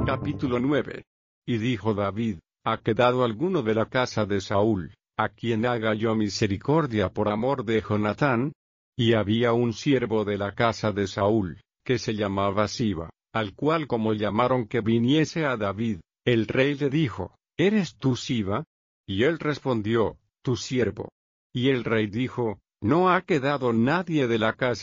Capítulo 9. Y dijo David: ¿Ha quedado alguno de la casa de Saúl, a quien haga yo misericordia por amor de Jonatán? Y había un siervo de la casa de Saúl, que se llamaba Siba, al cual como llamaron que viniese a David, el rey le dijo: ¿Eres tú Siba? Y él respondió: Tu siervo. Y el rey dijo: ¿No ha quedado nadie de la casa